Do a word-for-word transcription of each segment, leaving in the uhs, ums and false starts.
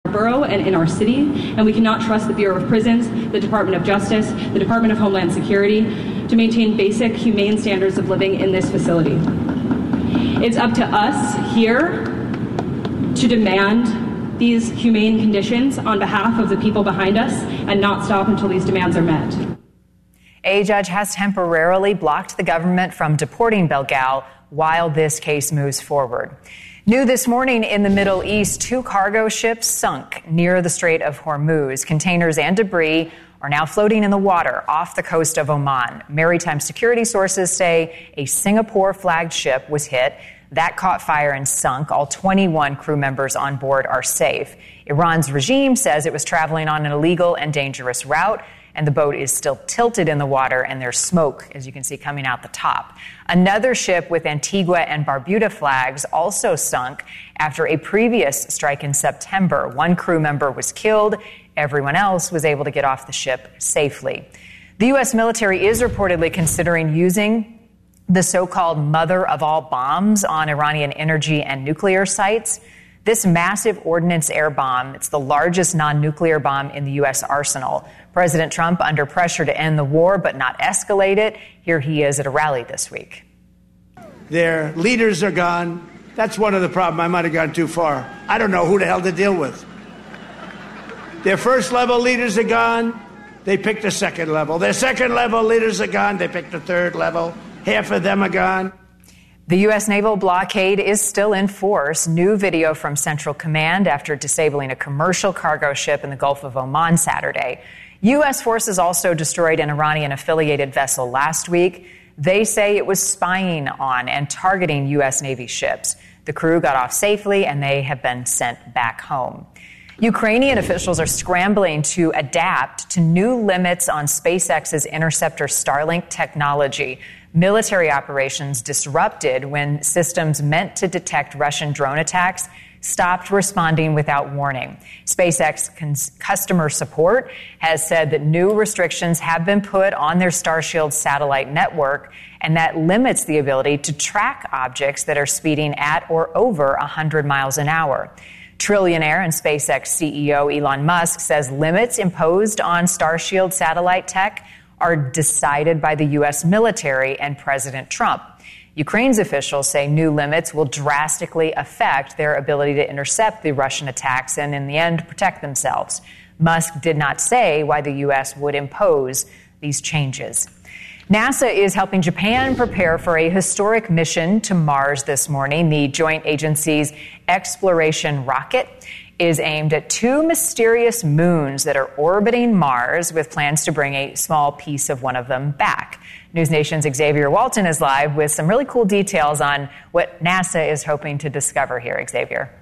borough and in our city, and we cannot trust the Bureau of Prisons, the Department of Justice, the Department of Homeland Security to maintain basic humane standards of living in this facility. It's up to us here to demand these humane conditions on behalf of the people behind us and not stop until these demands are met. A judge has temporarily blocked the government from deporting Belgal while this case moves forward. New this morning in the Middle East, two cargo ships sunk near the Strait of Hormuz. Containers and debris are now floating in the water off the coast of Oman. Maritime security sources say a Singapore-flagged ship was hit. That caught fire and sunk. All twenty-one crew members on board are safe. Iran's regime says it was traveling on an illegal and dangerous route, and the boat is still tilted in the water, and there's smoke, as you can see, coming out the top. Another ship with Antigua and Barbuda flags also sunk after a previous strike in September. One crew member was killed. Everyone else was able to get off the ship safely. The U S military is reportedly considering using the so-called mother of all bombs on Iranian energy and nuclear sites. This massive ordnance air bomb, it's the largest non-nuclear bomb in the U S arsenal. President Trump under pressure to end the war but not escalate it. Here he is at a rally this week. Their leaders are gone. That's one of the problems. I might have gone too far. I don't know who the hell to deal with. Their first level leaders are gone. They picked a second level. Their second level leaders are gone. They picked a third level. Half of them are gone. The U S naval blockade is still in force. New video from Central Command after disabling a commercial cargo ship in the Gulf of Oman Saturday. U S forces also destroyed an Iranian-affiliated vessel last week. They say it was spying on and targeting U S Navy ships. The crew got off safely, and they have been sent back home. Ukrainian officials are scrambling to adapt to new limits on SpaceX's Interceptor Starlink technology. Military operations disrupted when systems meant to detect Russian drone attacks stopped responding without warning. SpaceX cons- customer support has said that new restrictions have been put on their Starshield satellite network, and that limits the ability to track objects that are speeding at or over one hundred miles an hour. Trillionaire and SpaceX C E O Elon Musk says limits imposed on Starshield satellite tech are decided by the U S military and President Trump. Ukraine's officials say new limits will drastically affect their ability to intercept the Russian attacks and, in the end, protect themselves. Musk did not say why the U S would impose these changes. NASA is helping Japan prepare for a historic mission to Mars this morning. The joint agency's exploration rocket is aimed at two mysterious moons that are orbiting Mars, with plans to bring a small piece of one of them back. News Nation's Xavier Walton is live with some really cool details on what NASA is hoping to discover here. Xavier.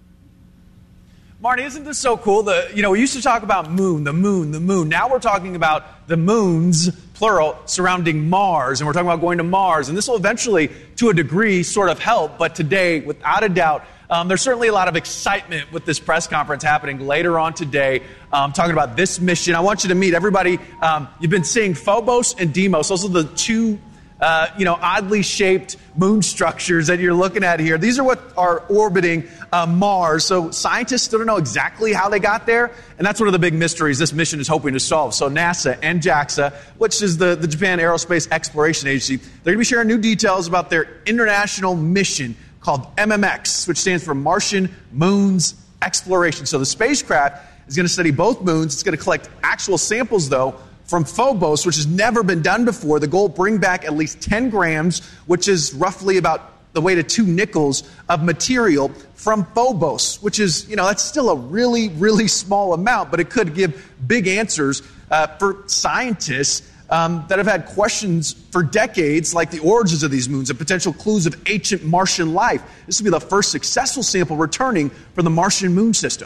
Marnie, isn't this so cool? The, you know, we used to talk about moon, the moon, the moon. Now we're talking about the moons, plural, surrounding Mars, and we're talking about going to Mars. And this will eventually, to a degree, sort of help. But today, without a doubt, um, there's certainly a lot of excitement with this press conference happening later on today, um, talking about this mission. I want you to meet everybody. Um, you've been seeing Phobos and Deimos. Those are the two Uh, you know, oddly shaped moon structures that you're looking at here. These are what are orbiting uh, Mars. So scientists still don't know exactly how they got there. And that's one of the big mysteries this mission is hoping to solve. So NASA and JAXA, which is the, the Japan Aerospace Exploration Agency, they're going to be sharing new details about their international mission called M M X, which stands for Martian Moons Exploration. So the spacecraft is going to study both moons. It's going to collect actual samples, though, from Phobos, which has never been done before. The goal, bring back at least ten grams, which is roughly about the weight of two nickels of material from Phobos, which is, you know, that's still a really, really small amount, but it could give big answers uh, for scientists um, that have had questions for decades, like the origins of these moons and potential clues of ancient Martian life. This will be the first successful sample returning from the Martian moon system.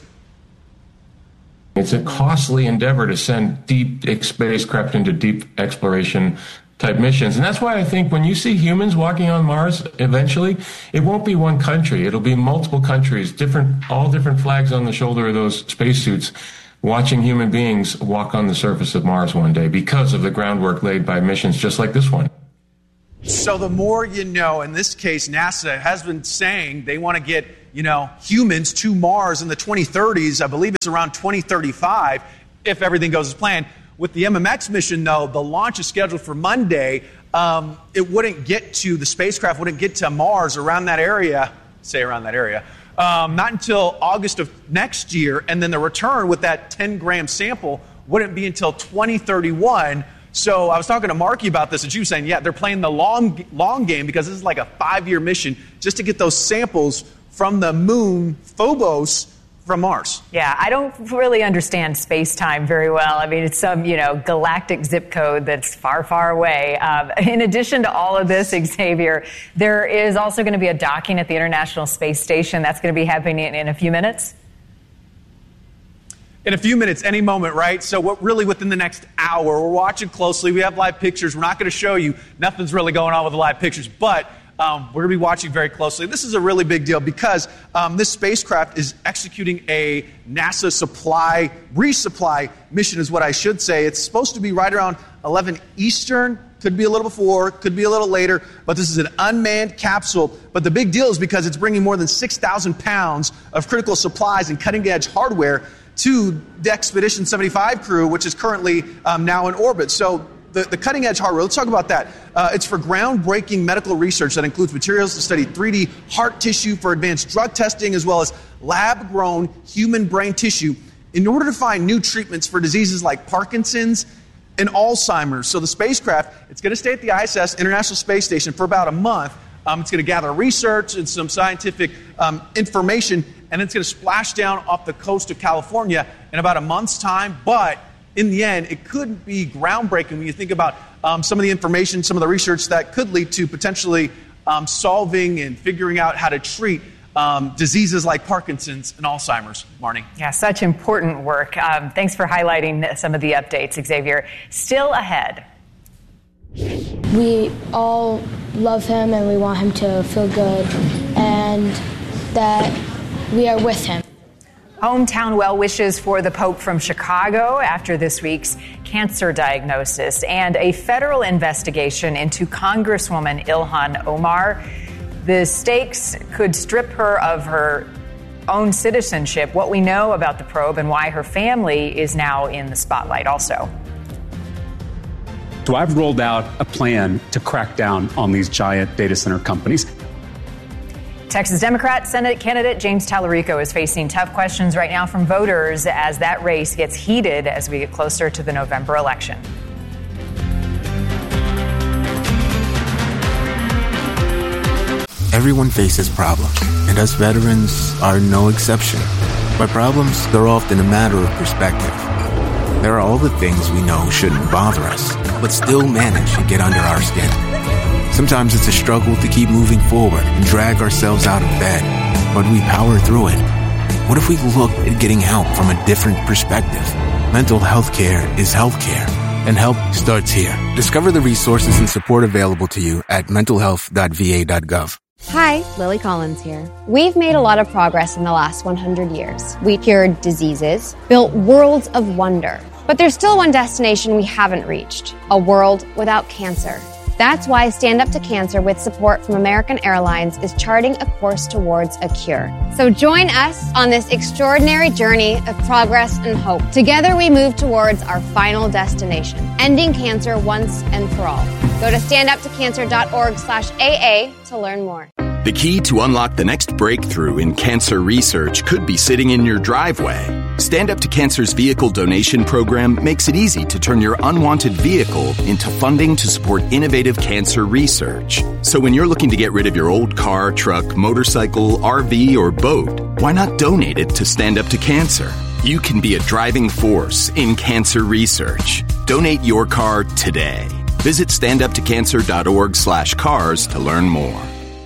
It's a costly endeavor to send deep spacecraft into deep exploration type missions. And that's why I think when you see humans walking on Mars eventually, it won't be one country. It'll be multiple countries, different, all different flags on the shoulder of those spacesuits, watching human beings walk on the surface of Mars one day because of the groundwork laid by missions just like this one. So the more you know, in this case, NASA has been saying they want to get you know, humans to Mars in the twenty thirties. I believe it's around twenty thirty-five, if everything goes as planned. With the M M X mission, though, the launch is scheduled for Monday. Um, it wouldn't get to, the spacecraft wouldn't get to Mars around that area, say around that area, um, not until August of next year. And then the return with that ten gram sample wouldn't be until twenty thirty-one. So I was talking to Marky about this, and she was saying, yeah, they're playing the long, long game because this is like a five-year mission just to get those samples from the moon, Phobos, from Mars. Yeah, I don't really understand space-time very well. I mean, it's some, you know, galactic zip code that's far, far away. Um, in addition to all of this, Xavier, there is also going to be a docking at the International Space Station. That's going to be happening in, in a few minutes. In a few minutes, any moment, right? So what really within the next hour, we're watching closely. We have live pictures. We're not going to show you. Nothing's really going on with the live pictures, but Um, we're going to be watching very closely. This is a really big deal because um, this spacecraft is executing a NASA supply, resupply mission is what I should say. It's supposed to be right around eleven Eastern. Could be a little before, could be a little later, but this is an unmanned capsule. But the big deal is because it's bringing more than six thousand pounds of critical supplies and cutting-edge hardware to the Expedition seventy-five crew, which is currently um, now in orbit. So The, the cutting-edge hardware, let's talk about that. Uh, it's for groundbreaking medical research that includes materials to study three D heart tissue for advanced drug testing, as well as lab-grown human brain tissue in order to find new treatments for diseases like Parkinson's and Alzheimer's. So the spacecraft, it's going to stay at the I S S, International Space Station, for about a month. Um, it's going to gather research and some scientific um, information, and it's going to splash down off the coast of California in about a month's time. But in the end, it could be groundbreaking when you think about um, some of the information, some of the research that could lead to potentially um, solving and figuring out how to treat um, diseases like Parkinson's and Alzheimer's. Marnie. Yeah, such important work. Um, thanks for highlighting some of the updates, Xavier. Still ahead. We all love him and we want him to feel good and that we are with him. Hometown well wishes for the Pope from Chicago after this week's cancer diagnosis and a federal investigation into Congresswoman Ilhan Omar. The stakes could strip her of her own citizenship. What we know about the probe and why her family is now in the spotlight also. So I've rolled out a plan to crack down on these giant data center companies. Texas Democrat Senate candidate James Tallarico is facing tough questions right now from voters as that race gets heated as we get closer to the November election. Everyone faces problems, and us veterans are no exception. But problems, they're often a matter of perspective. There are all the things we know shouldn't bother us, but still manage to get under our skin. Sometimes it's a struggle to keep moving forward and drag ourselves out of bed, but we power through it. What if we looked at getting help from a different perspective? Mental health care is health care, and help starts here. Discover the resources and support available to you at mental health dot v a dot gov. Hi, Lily Collins here. We've made a lot of progress in the last one hundred years. We cured diseases, built worlds of wonder. But there's still one destination we haven't reached, a world without cancer. That's why Stand Up to Cancer, with support from American Airlines, is charting a course towards a cure. So join us on this extraordinary journey of progress and hope. Together we move towards our final destination, ending cancer once and for all. Go to stand up to cancer dot org slash A A to learn more. The key to unlock the next breakthrough in cancer research could be sitting in your driveway. Stand Up to Cancer's vehicle donation program makes it easy to turn your unwanted vehicle into funding to support innovative cancer research. So when you're looking to get rid of your old car, truck, motorcycle, R V, or boat, why not donate it to Stand Up to Cancer? You can be a driving force in cancer research. Donate your car today. Visit stand up to cancer dot org slash cars to learn more.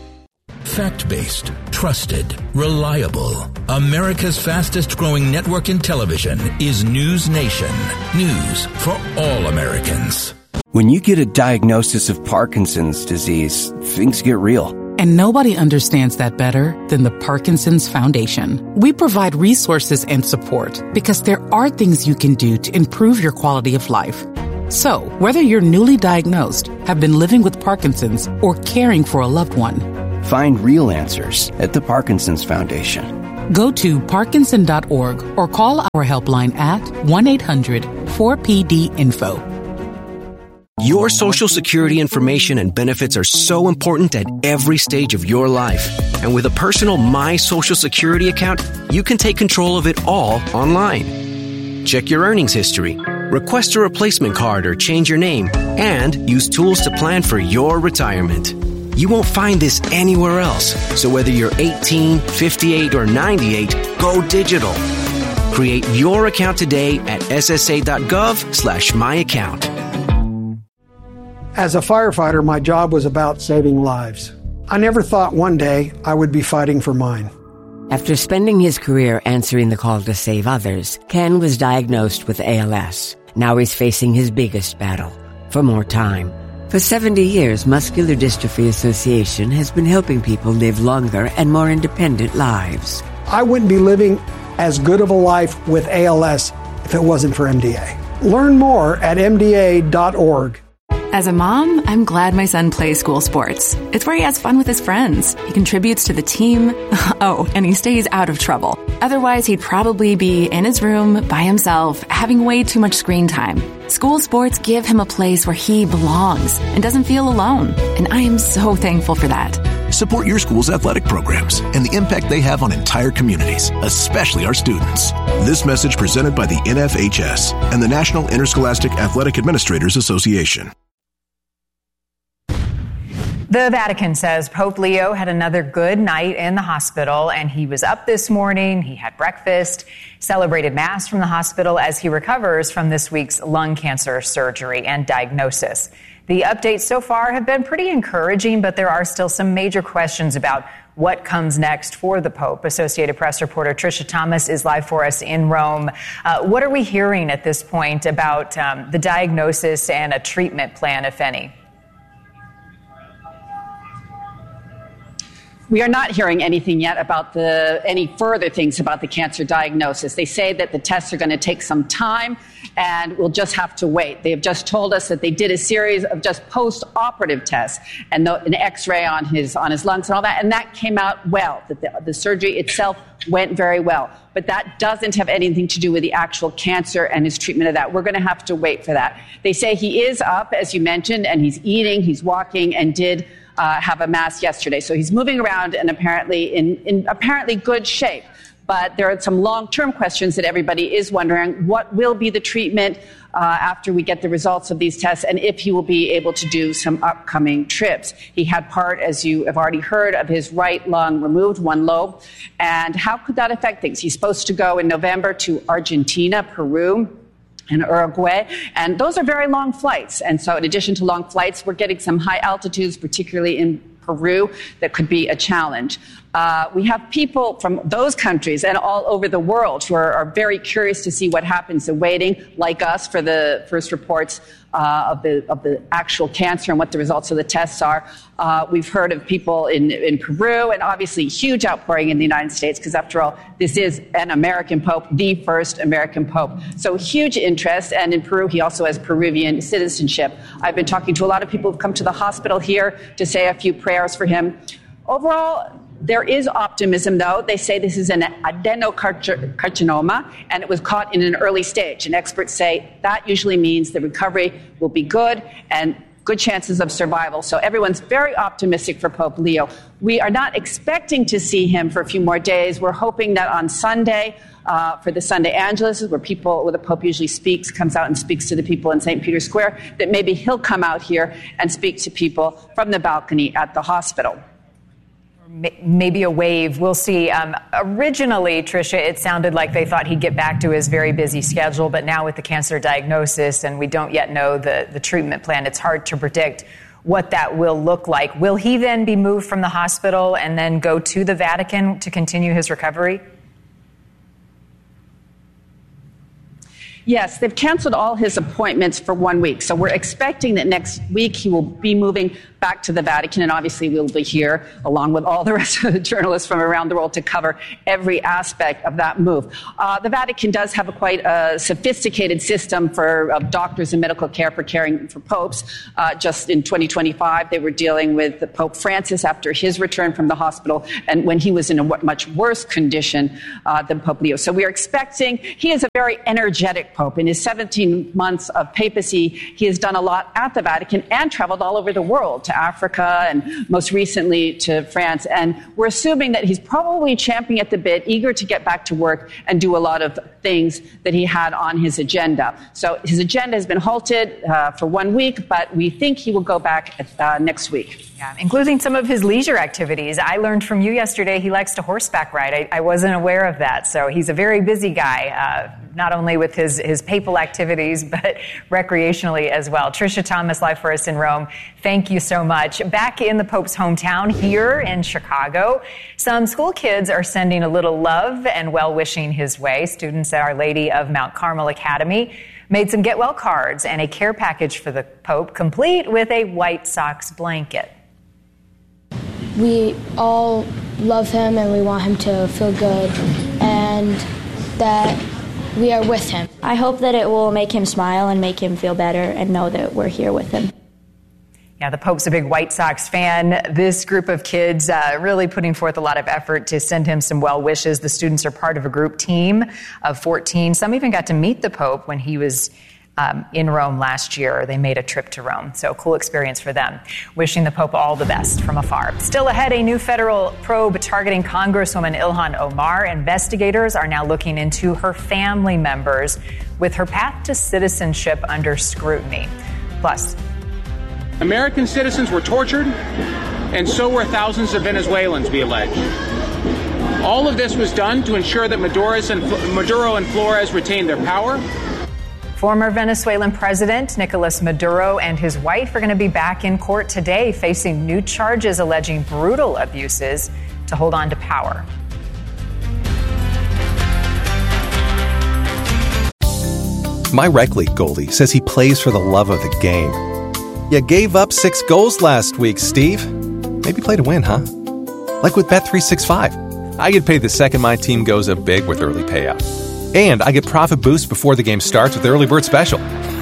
Fact-based, trusted, reliable. America's fastest-growing network in television is News Nation. News for all Americans. When you get a diagnosis of Parkinson's disease, things get real. And nobody understands that better than the Parkinson's Foundation. We provide resources and support because there are things you can do to improve your quality of life. So, whether you're newly diagnosed, have been living with Parkinson's, or caring for a loved one, Find real answers at the Parkinson's Foundation. Go to Parkinson dot org or call our helpline at one eight hundred four P D info. Your Social Security information and benefits are so important at every stage of your life. And with a personal My Social Security account, you can take control of it all online. Check your earnings history, request a replacement card or change your name, and use tools to plan for your retirement. You won't find this anywhere else. So whether you're eighteen, fifty-eight, or ninety-eight, go digital. Create your account today at S S A dot gov slash my account. As a firefighter, my job was about saving lives. I never thought one day I would be fighting for mine. After spending his career answering the call to save others, Ken was diagnosed with A L S. Now he's facing his biggest battle, for more time. For seventy years, Muscular Dystrophy Association has been helping people live longer and more independent lives. I wouldn't be living as good of a life with A L S if it wasn't for M D A. Learn more at M D A dot org. As a mom, I'm glad my son plays school sports. It's where he has fun with his friends. He contributes to the team. Oh, and he stays out of trouble. Otherwise, he'd probably be in his room by himself, having way too much screen time. School sports give him a place where he belongs and doesn't feel alone. And I am so thankful for that. Support your school's athletic programs and the impact they have on entire communities, especially our students. This message presented by the N F H S and the National Interscholastic Athletic Administrators Association. The Vatican says Pope Leo had another good night in the hospital, and he was up this morning. He had breakfast, celebrated Mass from the hospital as he recovers from this week's lung cancer surgery and diagnosis. The updates so far have been pretty encouraging, but there are still some major questions about what comes next for the Pope. Associated Press reporter Tricia Thomas is live for us in Rome. Uh, what are we hearing at this point about um, the diagnosis and a treatment plan, if any? We are not hearing anything yet about the any further things about the cancer diagnosis. They say that the tests are going to take some time and we'll just have to wait. They have just told us that they did a series of just post-operative tests and the, an X-ray on his on his lungs and all that, and that came out well, that the, the surgery itself went very well. But that doesn't have anything to do with the actual cancer and his treatment of that. We're going to have to wait for that. They say he is up, as you mentioned, and he's eating, he's walking, and did Uh, have a Mass yesterday. So he's moving around and apparently in, in apparently good shape. But there are some long-term questions that everybody is wondering. What will be the treatment uh, after we get the results of these tests, and if he will be able to do some upcoming trips? He had part, as you have already heard, of his right lung removed, one lobe. And how could that affect things? He's supposed to go in November to Argentina, Peru, and Uruguay, and those are very long flights. And so in addition to long flights, we're getting some high altitudes, particularly in Peru, that could be a challenge. Uh, we have people from those countries and all over the world who are, are very curious to see what happens. They're waiting, like us, for the first reports uh, of the of the actual cancer and what the results of the tests are. Uh, we've heard of people in, in Peru, and obviously huge outpouring in the United States, because after all, this is an American Pope, the first American Pope. So huge interest, and in Peru, he also has Peruvian citizenship. I've been talking to a lot of people who've come to the hospital here to say a few prayers for him. Overall, there is optimism, though. They say this is an adenocarcinoma, and it was caught in an early stage. And experts say that usually means the recovery will be good and good chances of survival. So everyone's very optimistic for Pope Leo. We are not expecting to see him for a few more days. We're hoping that on Sunday, uh, for the Sunday Angelus, where people, where the Pope usually speaks, comes out and speaks to the people in Saint Peter's Square, that maybe he'll come out here and speak to people from the balcony at the hospital. Maybe a wave. We'll see. Um, originally, Tricia, it sounded like they thought he'd get back to his very busy schedule, but now with the cancer diagnosis and we don't yet know the, the treatment plan, it's hard to predict what that will look like. Will he then be moved from the hospital and then go to the Vatican to continue his recovery? Yes, they've canceled all his appointments for one week. So we're expecting that next week he will be moving back to the Vatican, and obviously we'll be here along with all the rest of the journalists from around the world to cover every aspect of that move. Uh, the Vatican does have a quite a sophisticated system for uh, doctors and medical care for caring for popes. Uh, just in twenty twenty-five, they were dealing with the Pope Francis after his return from the hospital, and when he was in a much worse condition uh, than Pope Leo. So we are expecting, he is a very energetic Pope. In his seventeen months of papacy, he has done a lot at the Vatican and traveled all over the world, to Africa and most recently to France. And we're assuming that he's probably champing at the bit, eager to get back to work and do a lot of things that he had on his agenda. So his agenda has been halted uh, for one week, but we think he will go back uh, next week. Yeah, including some of his leisure activities. I learned from you yesterday he likes to horseback ride. I, I wasn't aware of that. So he's a very busy guy, uh, not only with his, his papal activities, but recreationally as well. Tricia Thomas, live for us in Rome. Thank you so much. Back in the Pope's hometown here in Chicago, some school kids are sending a little love and well-wishing his way. Students at Our Lady of Mount Carmel Academy made some get-well cards and a care package for the Pope, complete with a White Sox blanket. We all love him and we want him to feel good and that we are with him. I hope that it will make him smile and make him feel better and know that we're here with him. Yeah, the Pope's a big White Sox fan. This group of kids uh, really putting forth a lot of effort to send him some well wishes. The students are part of a group team of fourteen. Some even got to meet the Pope when he was Um, in Rome last year. They made a trip to Rome. So a cool experience for them. Wishing the Pope all the best from afar. Still ahead, a new federal probe targeting Congresswoman Ilhan Omar. Investigators are now looking into her family members with her path to citizenship under scrutiny. Plus, American citizens were tortured, and so were thousands of Venezuelans, we allege. All of this was done to ensure that Maduro and Flores retained their power. former Venezuelan President Nicolas Maduro and his wife are going to be back in court today facing new charges alleging brutal abuses to hold on to power. My rec league goalie says he plays for the love of the game. You gave up six goals last week, Steve. Maybe play to win, huh? Like with Bet three sixty-five. I get paid the second my team goes up big with early payout. And I get profit boost before the game starts with the early bird special.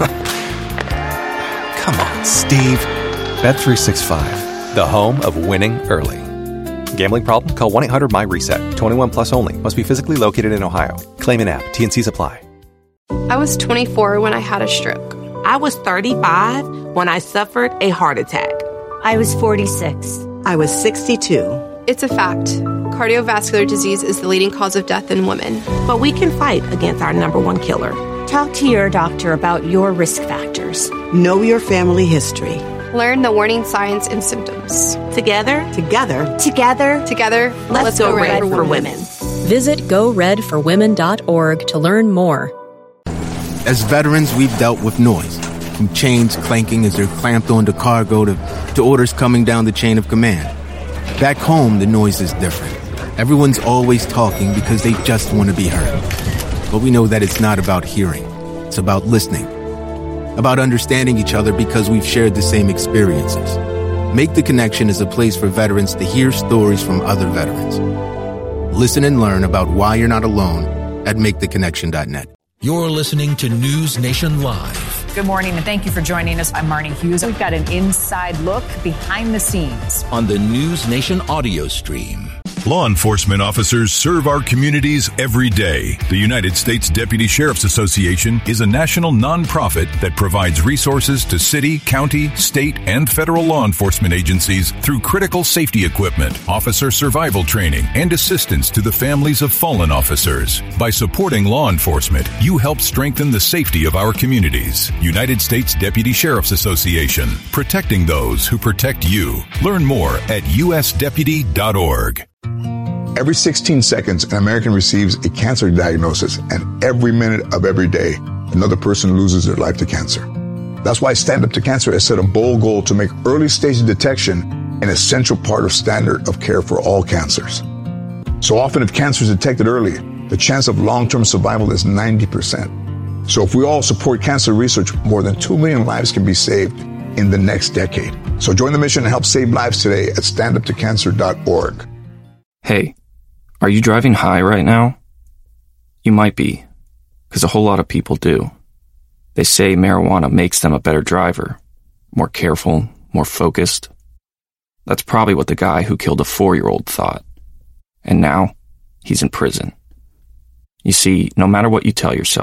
Come on, Steve. Bet three sixty-five, the home of winning early. Gambling problem? Call one eight hundred my reset. twenty-one plus only. Must be physically located in Ohio. Claim an app. T N Cs apply. I was twenty-four when I had a stroke. I was thirty-five when I suffered a heart attack. I was forty-six. I was sixty-two. It's a fact. Cardiovascular disease is the leading cause of death in women. But we can fight against our number one killer. Talk to your doctor about your risk factors. Know your family history. Learn the warning signs and symptoms. Together, together, together, together, let's, let's go, go red, red for, for women. women. Visit go red for women dot org to learn more. As veterans, we've dealt with noise, from chains clanking as they're clamped onto cargo to, to orders coming down the chain of command. Back home, the noise is different. Everyone's always talking because they just want to be heard. But we know that it's not about hearing. It's about listening. About understanding each other because we've shared the same experiences. Make the Connection is a place for veterans to hear stories from other veterans. Listen and learn about why you're not alone at make the connection dot net. You're listening to News Nation Live. Good morning, and thank you for joining us. I'm Marnie Hughes. We've got an inside look behind the scenes on the News Nation audio stream. Law enforcement officers serve our communities every day. The United States Deputy Sheriff's Association is a national nonprofit that provides resources to city, county, state, and federal law enforcement agencies through critical safety equipment, officer survival training, and assistance to the families of fallen officers. By supporting law enforcement, you help strengthen the safety of our communities. United States Deputy Sheriff's Association, protecting those who protect you. Learn more at u s deputy dot org. Every sixteen seconds, an American receives a cancer diagnosis, and every minute of every day, another person loses their life to cancer. That's why Stand Up to Cancer has set a bold goal to make early stage detection an essential part of standard of care for all cancers. So often, if cancer is detected early, the chance of long-term survival is ninety percent. So if we all support cancer research, more than two million lives can be saved in the next decade. So join the mission and help save lives today at stand up to cancer dot org. Hey, are you driving high right now? You might be, because a whole lot of people do. They say marijuana makes them a better driver, more careful, more focused. That's probably what the guy who killed a four-year-old thought. And now, he's in prison. You see, no matter what you tell yourself,